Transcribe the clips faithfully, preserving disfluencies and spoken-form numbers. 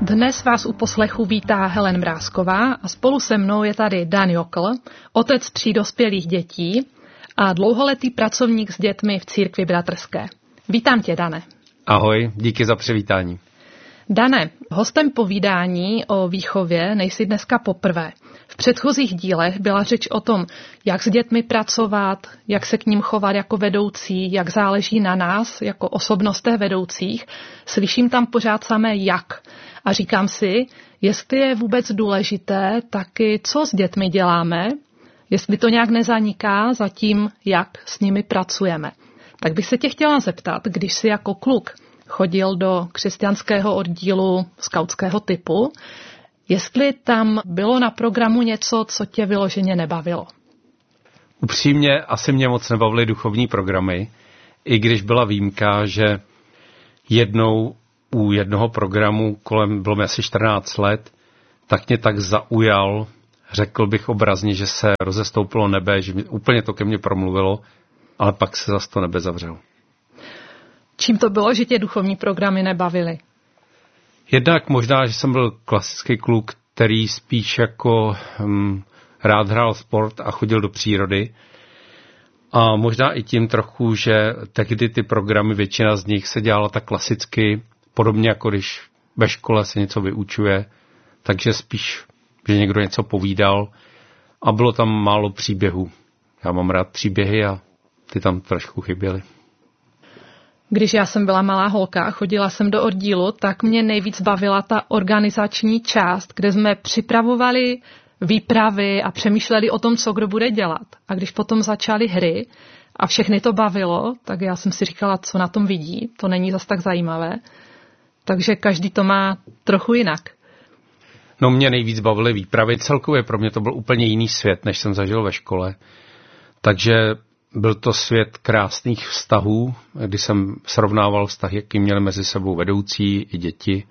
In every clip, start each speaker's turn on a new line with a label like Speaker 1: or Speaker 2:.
Speaker 1: Dnes vás u poslechu vítá Helen Mrázková a spolu se mnou je tady Dan Jokl, otec tří dospělých dětí a dlouholetý pracovník s dětmi v církvi bratrské. Vítám tě, Dane.
Speaker 2: Ahoj, díky za přivítání.
Speaker 1: Dane, hostem povídání o výchově nejsi dneska poprvé. V předchozích dílech byla řeč o tom, jak s dětmi pracovat, jak se k ním chovat jako vedoucí, jak záleží na nás jako osobnostech vedoucích. Slyším tam pořád samé jak. A říkám si, jestli je vůbec důležité taky, co s dětmi děláme, jestli to nějak nezaniká za tím, jak s nimi pracujeme. Tak bych se tě chtěla zeptat, když jsi jako kluk chodil do křesťanského oddílu skautského typu, jestli tam bylo na programu něco, co tě vyloženě nebavilo.
Speaker 2: Upřímně asi mě moc nebavily duchovní programy, i když byla výjimka, že jednou u jednoho programu, kolem bylo mi asi čtrnáct let, tak mě tak zaujal, řekl bych obrazně, že se rozestoupilo nebe, že mě, úplně to ke mně promluvilo, ale pak se zase to nebe zavřelo.
Speaker 1: Čím to bylo, že tě duchovní programy nebavily?
Speaker 2: Jednak možná, že jsem byl klasický kluk, který spíš jako hm, rád hrál sport a chodil do přírody. A možná i tím trochu, že tehdy ty programy, většina z nich se dělala tak klasicky, podobně jako když ve škole se něco vyučuje, takže spíš, že někdo něco povídal a bylo tam málo příběhů. Já mám rád příběhy a ty tam trošku chyběly.
Speaker 1: Když já jsem byla malá holka a chodila jsem do oddílu, tak mě nejvíc bavila ta organizační část, kde jsme připravovali výpravy a přemýšleli o tom, co kdo bude dělat. A když potom začaly hry a všechny to bavilo, tak já jsem si říkala, co na tom vidí, to není zas tak zajímavé. Takže každý to má trochu jinak.
Speaker 2: No mě nejvíc bavily výpravy. Celkově pro mě to byl úplně jiný svět, než jsem zažil ve škole. Takže byl to svět krásných vztahů, kdy jsem srovnával vztahy, jaký měli mezi sebou vedoucí i děti.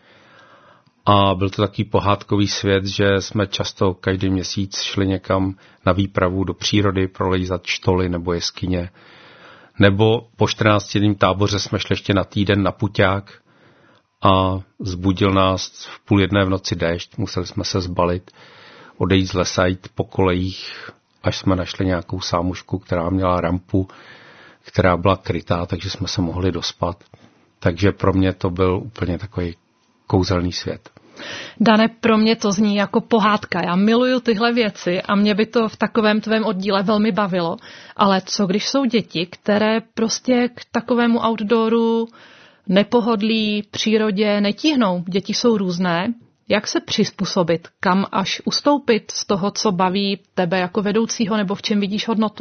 Speaker 2: A byl to takový pohádkový svět, že jsme často každý měsíc šli někam na výpravu do přírody, prolejzat štoly nebo jeskyně. Nebo po čtrnáctidenním táboře jsme šli ještě na týden na puťák a zbudil nás v půl jedné v noci déšť. Museli jsme se zbalit, odejít z lesa, jít po kolejích, až jsme našli nějakou sámušku, která měla rampu, která byla krytá, takže jsme se mohli dospat. Takže pro mě to byl úplně takový kouzelný svět.
Speaker 1: Dane, pro mě to zní jako pohádka. Já miluju tyhle věci a mě by to v takovém tvém oddíle velmi bavilo. Ale co když jsou děti, které prostě k takovému outdooru, nepohodlí, přírodě netíhnou? Děti jsou různé. Jak se přizpůsobit? Kam až ustoupit z toho, co baví tebe jako vedoucího, nebo v čem vidíš hodnotu?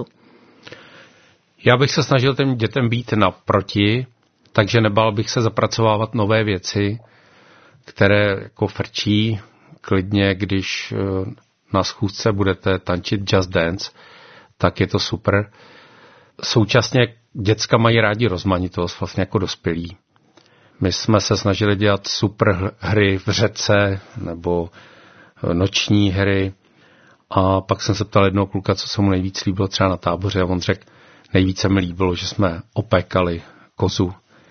Speaker 2: Já bych se snažil těm dětem být naproti, takže nebál bych se zapracovávat nové věci, které jako frčí klidně, když na schůzce budete tančit Just Dance, tak je to super. Současně děcka mají rádi rozmanitost, vlastně jako dospělí. My jsme se snažili dělat super hry v řece nebo noční hry a pak jsem se ptal jednoho kluka, co se mu nejvíc líbilo třeba na táboře a on řekl, nejvíce mi líbilo, že jsme opékali kozu.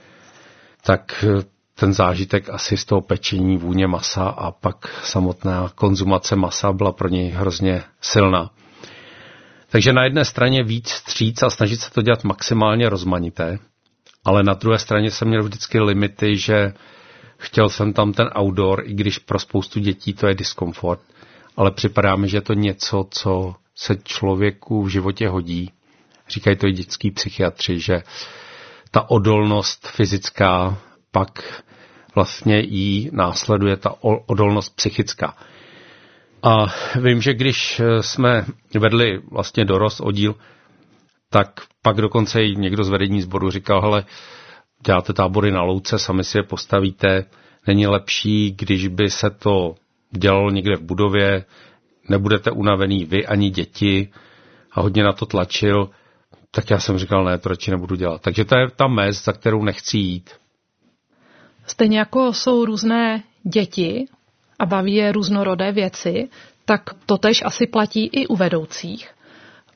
Speaker 2: Tak ten zážitek asi z toho pečení, vůně masa a pak samotná konzumace masa byla pro něj hrozně silná. Takže na jedné straně víc vstříc a snažit se to dělat maximálně rozmanité, ale na druhé straně jsem měl vždycky limity, že chtěl jsem tam ten outdoor, i když pro spoustu dětí to je diskomfort, ale připadá mi, že je to něco, co se člověku v životě hodí. Říkají to i dětský psychiatři, že ta odolnost fyzická pak vlastně jí následuje ta odolnost psychická. A vím, že když jsme vedli vlastně dorost oddíl, tak pak dokonce i někdo z vedení sboru říkal, hele, děláte tábory na louce, sami si je postavíte, není lepší, když by se to dělalo někde v budově, nebudete unavený vy ani děti a hodně na to tlačil, tak já jsem říkal, ne, to radši nebudu dělat. Takže to je ta mez, za kterou nechci jít.
Speaker 1: Stejně jako jsou různé děti a baví je různorodé věci, tak totéž asi platí i u vedoucích.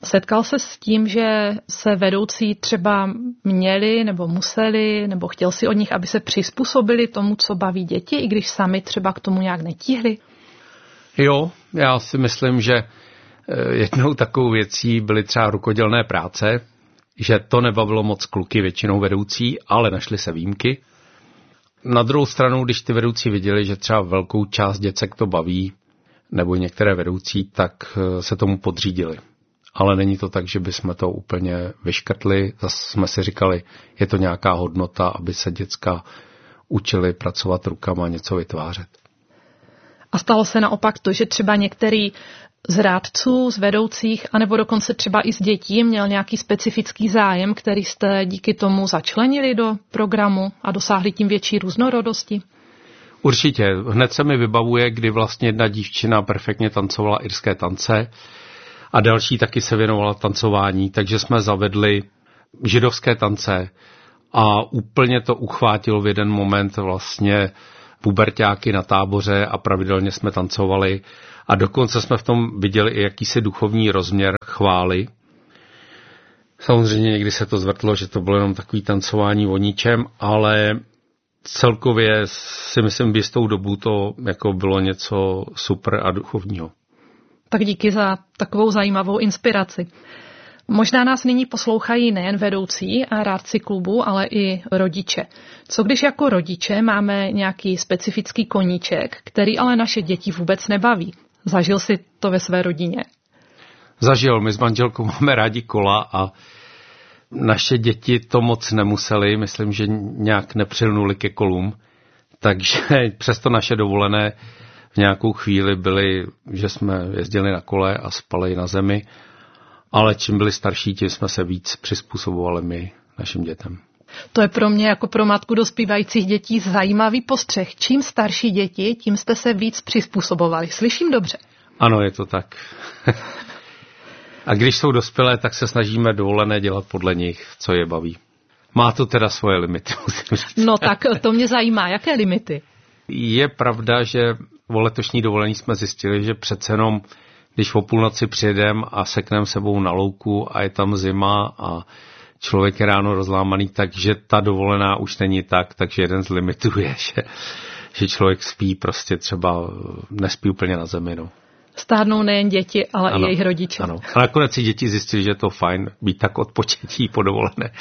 Speaker 1: Setkal se s tím, že se vedoucí třeba měli nebo museli, nebo chtěl si od nich, aby se přizpůsobili tomu, co baví děti, i když sami třeba k tomu nějak netíhli?
Speaker 2: Jo, já si myslím, že jednou takovou věcí byly třeba rukodělné práce, že to nebavilo moc kluky, většinou vedoucí, ale našly se výjimky. Na druhou stranu, když ty vedoucí viděli, že třeba velkou část děcek to baví, nebo některé vedoucí, tak se tomu podřídili. Ale není to tak, že bychom to úplně vyškrtli. Zase jsme si říkali, je to nějaká hodnota, aby se děcka učili pracovat rukama a něco vytvářet.
Speaker 1: A stalo se naopak to, že třeba některý z rádců, z vedoucích, anebo dokonce třeba i z dětí měl nějaký specifický zájem, který jste díky tomu začlenili do programu a dosáhli tím větší různorodosti?
Speaker 2: Určitě. Hned se mi vybavuje, kdy vlastně jedna dívčina perfektně tancovala irské tance a další taky se věnovala tancování, takže jsme zavedli židovské tance a úplně to uchvátilo v jeden moment vlastně puberťáky na táboře a pravidelně jsme tancovali a dokonce jsme v tom viděli i jakýsi duchovní rozměr chvály. Samozřejmě někdy se to zvrtlo, že to bylo jenom takový tancování o ničem, ale celkově si myslím, v jistou dobu to jako bylo něco super a duchovního.
Speaker 1: Tak díky za takovou zajímavou inspiraci. Možná nás nyní poslouchají nejen vedoucí a rádci klubu, ale i rodiče. Co když jako rodiče máme nějaký specifický koníček, který ale naše děti vůbec nebaví? Zažil si to ve své rodině?
Speaker 2: Zažil. My s manželkou máme rádi kola a naše děti to moc nemuseli. Myslím, že nějak nepřilnuli ke kolům. Takže přesto naše dovolené v nějakou chvíli byly, že jsme jezdili na kole a spali na zemi. Ale čím byli starší, tím jsme se víc přizpůsobovali my našim dětem.
Speaker 1: To je pro mě jako pro matku dospívajících dětí zajímavý postřeh. Čím starší děti, tím jste se víc přizpůsobovali. Slyším dobře?
Speaker 2: Ano, je to tak. A když jsou dospělé, tak se snažíme dovolené dělat podle nich, co je baví. Má to teda svoje limity, musím říct.
Speaker 1: No tak to mě zajímá. Jaké limity?
Speaker 2: Je pravda, že o letošní dovolení jsme zjistili, že přece jenom když o půlnoci přijedem a seknem sebou na louku a je tam zima a člověk je ráno rozlámaný, takže ta dovolená už není tak, takže jeden z limitů je, že, že člověk spí prostě třeba, nespí úplně na zemi. No.
Speaker 1: Stárnou nejen děti, ale
Speaker 2: ano,
Speaker 1: i jejich rodiče.
Speaker 2: Ano. A nakonec si děti zjistili, že je to fajn být tak odpočetí po dovolené.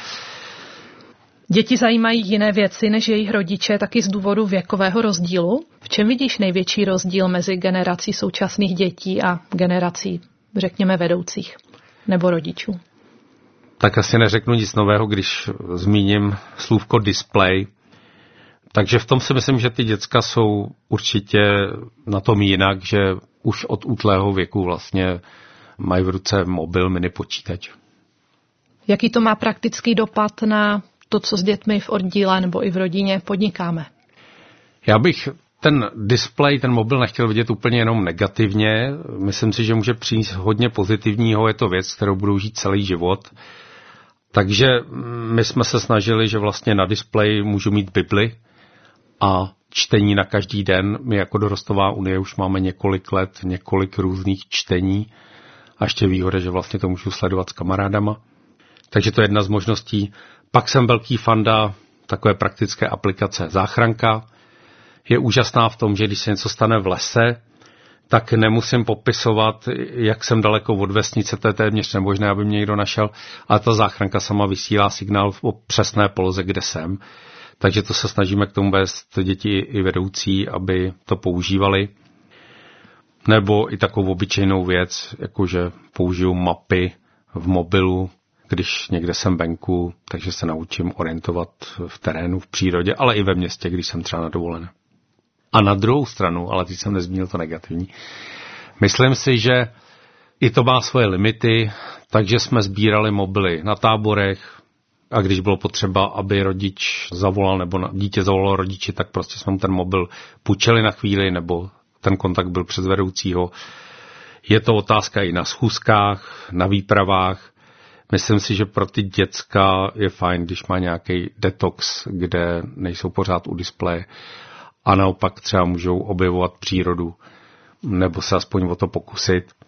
Speaker 1: Děti zajímají jiné věci než jejich rodiče, taky z důvodu věkového rozdílu. V čem vidíš největší rozdíl mezi generací současných dětí a generací, řekněme, vedoucích nebo rodičů?
Speaker 2: Tak asi neřeknu nic nového, když zmíním slůvko display. Takže v tom si myslím, že ty děcka jsou určitě na tom jinak, že už od útlého věku vlastně mají v ruce mobil, mini počítač.
Speaker 1: Jaký to má praktický dopad na to, co s dětmi v oddíle nebo i v rodině podnikáme?
Speaker 2: Já bych ten displej, ten mobil nechtěl vidět úplně jenom negativně. Myslím si, že může přinést hodně pozitivního. Je to věc, kterou budou žít celý život. Takže my jsme se snažili, že vlastně na displeji můžu mít Bibli a čtení na každý den. My jako Dorostová unie už máme několik let, několik různých čtení a ještě výhoda, že vlastně to můžu sledovat s kamarádama. Takže to je jedna z možností. Pak jsem velký fanda takové praktické aplikace Záchranka. Je úžasná v tom, že když se něco stane v lese, tak nemusím popisovat, jak jsem daleko od vesnice, to je téměř nemožné, aby mě někdo našel, ale ta záchranka sama vysílá signál o přesné poloze, kde jsem. Takže to se snažíme k tomu vést děti i vedoucí, aby to používali. Nebo i takovou obyčejnou věc, jakože použiju mapy v mobilu, když někde jsem venku, takže se naučím orientovat v terénu, v přírodě, ale i ve městě, když jsem třeba na dovolené. A na druhou stranu, ale teď jsem nezmínil to negativní, myslím si, že i to má svoje limity, takže jsme sbírali mobily na táborech a když bylo potřeba, aby rodič zavolal nebo dítě zavolalo rodiči, tak prostě jsme mu ten mobil půjčili na chvíli nebo ten kontakt byl přes vedoucího. Je to otázka i na schůzkách, na výpravách. Myslím si, že pro ty děcka je fajn, když má nějaký detox, kde nejsou pořád u displeje a naopak třeba můžou objevovat přírodu nebo se aspoň o to pokusit.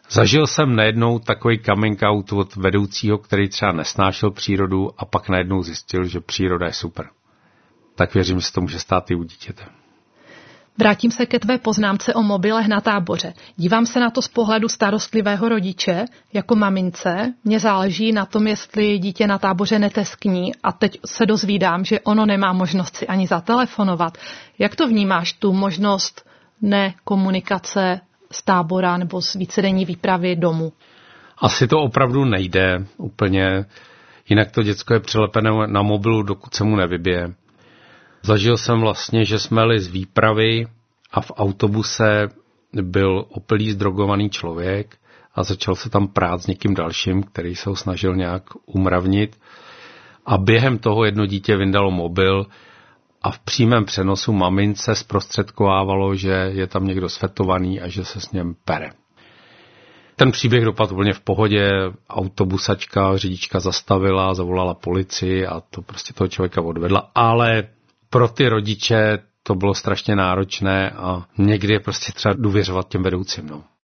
Speaker 2: Zažil jsem najednou takový coming out od vedoucího, který třeba nesnášel přírodu a pak najednou zjistil, že příroda je super. Tak věřím, že se to může stát i u dítěte.
Speaker 1: Vrátím se ke tvé poznámce o mobilech na táboře. Dívám se na to z pohledu starostlivého rodiče, jako mamince. Mně záleží na tom, jestli dítě na táboře neteskní a teď se dozvídám, že ono nemá možnost si ani zatelefonovat. Jak to vnímáš, tu možnost nekomunikace z tábora nebo z vícedenní výpravy domů?
Speaker 2: Asi to opravdu nejde úplně, jinak to děcko je přilepené na mobilu, dokud se mu nevybije. Zažil jsem vlastně, že jsme jeli z výpravy a v autobuse byl opilý zdrogovaný člověk a začal se tam prát s někým dalším, který se ho snažil nějak umravnit. A během toho jedno dítě vyndalo mobil a v přímém přenosu mamince zprostředkovávalo, že je tam někdo svetovaný a že se s něm pere. Ten příběh dopadl úplně v pohodě, autobusačka, řidička zastavila, zavolala policii a to prostě toho člověka odvedla, ale pro ty rodiče to bylo strašně náročné a někdy je prostě třeba důvěřovat těm vedoucím. No.